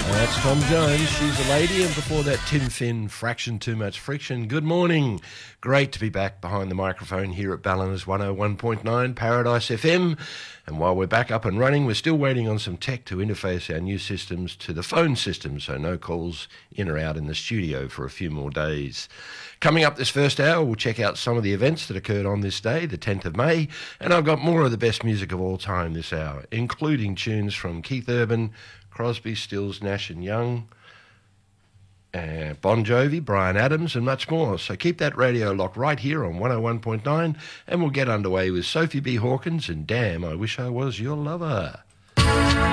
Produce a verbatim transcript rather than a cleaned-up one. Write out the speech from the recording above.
That's Tom Jones, She's a Lady, and before that, Tim Finn, Fraction Too Much Friction. Good morning. Great to be back behind the microphone here at Balliners one oh one point nine Paradise F M. And while we're back up and running, we're still waiting on some tech to interface our new systems to the phone system, so no calls in or out in the studio for a few more days. Coming up this first hour, we'll check out some of the events that occurred on this day, the tenth of May, and I've got more of the best music of all time this hour, including tunes from Keith Urban, Crosby, Stills, Nash and Young, uh, Bon Jovi, Bryan Adams and much more. So keep that radio locked right here on one oh one point nine and we'll get underway with Sophie B. Hawkins and Damn, I Wish I Was Your Lover.